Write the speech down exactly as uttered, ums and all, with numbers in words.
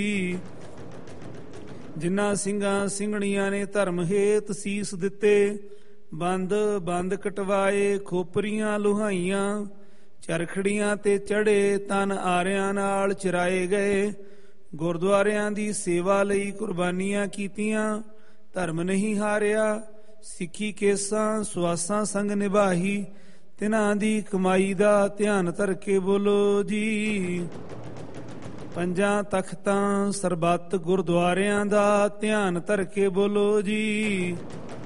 ਜਿਨ੍ਹਾਂ ਸਿੰਘਾਂ ਸਿੰਘਣੀਆਂ ਨੇ ਧਰਮ ਹੇਤ ਸੀਸ ਦਿੱਤੇ, ਬੰਦ ਬੰਦ ਕਟਵਾਏ, ਖੋਪਰੀਆਂ ਲੁਹਾਈਆਂ, ਚਰਖੜੀਆਂ ਤੇ ਚੜੇ, ਤਨ ਆਰਿਆਂ ਨਾਲ ਚਰਾਏ ਗਏ। ਗੁਰਦੁਆਰਿਆਂ ਦੀ ਸੇਵਾ ਲਈ ਕੁਰਬਾਨੀਆਂ ਕੀਤੀਆਂ, ਧਰਮ ਨਹੀਂ ਹਾਰਿਆ। ਸਿੱਖੀ ਕੇਸਾਂ ਸੁਆਸਾਂ ਸੰਗ ਨਿਭਾਹੀ, ਤਿਨਾਂ ਦੀ ਕਮਾਈ ਦਾ ਧਿਆਨ ਧਰ ਕੇ ਬੋਲੋ ਜੀ। ਪੰਜਾਂ ਤਖਤਾਂ ਸਰਬੱਤ ਗੁਰਦੁਆਰਿਆਂ ਦਾ ਧਿਆਨ ਧਰ ਕੇ ਬੋਲੋ ਜੀ।